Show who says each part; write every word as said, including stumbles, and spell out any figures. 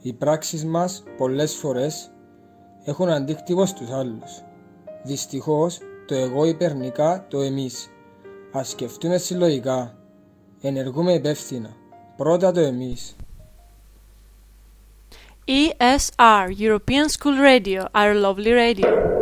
Speaker 1: Οι πράξεις μας πολλές φορές έχουν αντίκτυπο στους άλλους. Δυστυχώς το εγώ υπερνικά το εμείς. Ας σκεφτούμε συλλογικά. Ενεργούμε υπεύθυνα. Πρώτα το εμείς.
Speaker 2: E S R, European School Radio, our lovely radio.